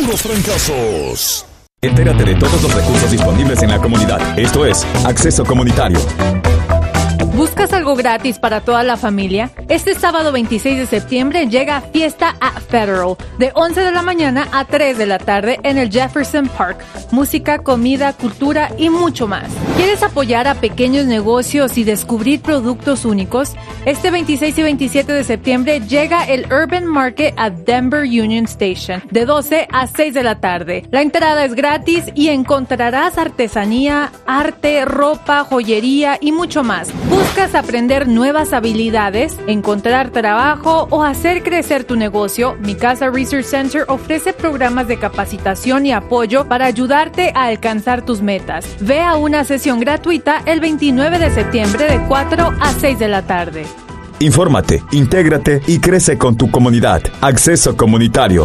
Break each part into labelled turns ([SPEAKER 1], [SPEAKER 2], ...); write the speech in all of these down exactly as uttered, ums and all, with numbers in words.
[SPEAKER 1] los trancazos.
[SPEAKER 2] Entérate de todos los recursos disponibles en la comunidad. Esto es Acceso Comunitario.
[SPEAKER 3] ¿Buscas algo gratis para toda la familia? Este sábado veintiséis de septiembre llega Fiesta at Federal, de once de la mañana a tres de la tarde en el Jefferson Park. Música, comida, cultura y mucho más. ¿Quieres apoyar a pequeños negocios y descubrir productos únicos? Este veintiséis y veintisiete de septiembre llega el Urban Market a Denver Union Station, de doce a seis de la tarde. La entrada es gratis y encontrarás artesanía, arte, ropa, joyería y mucho más. ¿Buscas aprender nuevas habilidades, encontrar trabajo o hacer crecer tu negocio? Mi Casa Research Center ofrece programas de capacitación y apoyo para ayudarte a alcanzar tus metas. Ve a una sesión gratuita el veintinueve de septiembre de cuatro a seis de la tarde.
[SPEAKER 2] Infórmate, intégrate y crece con tu comunidad. Acceso Comunitario.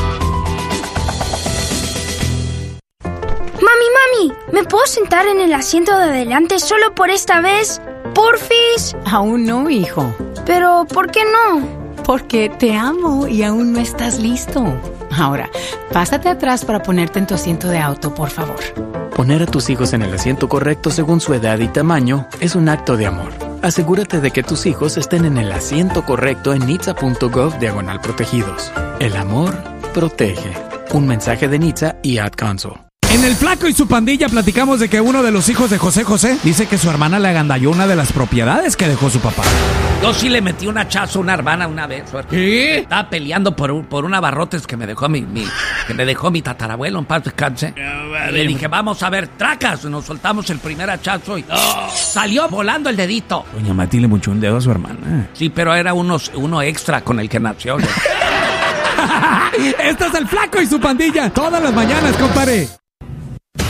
[SPEAKER 4] Mami, mami, ¿me puedo sentar en el asiento de adelante solo por esta vez? ¡Porfis!
[SPEAKER 5] Aún no, hijo.
[SPEAKER 4] ¿Pero por qué no?
[SPEAKER 5] Porque te amo y aún no estás listo. Ahora, pásate atrás para ponerte en tu asiento de auto, por favor.
[SPEAKER 6] Poner a tus hijos en el asiento correcto según su edad y tamaño es un acto de amor. Asegúrate de que tus hijos estén en el asiento correcto en nitsa punto gov diagonal protegidos. El amor protege. Un mensaje de Nitsa y Ad Council.
[SPEAKER 7] En El Flaco y su pandilla platicamos de que uno de los hijos de José José dice que su hermana le agandalló una de las propiedades que dejó su papá.
[SPEAKER 8] Yo sí le metí un hachazo a una hermana una vez.
[SPEAKER 7] ¿Qué?
[SPEAKER 8] Estaba peleando por un, por un abarrotes que me dejó mi, mi que me dejó mi tatarabuelo en paz descanse. No, vale. Le dije, vamos a ver, tracas. Nos soltamos el primer hachazo y ¡oh! Salió volando el dedito.
[SPEAKER 7] Doña Mati le muchó un dedo a su hermana.
[SPEAKER 8] Sí, pero era unos, uno extra con el que nació.
[SPEAKER 7] Este es El Flaco y su pandilla. Todas las mañanas, compadre.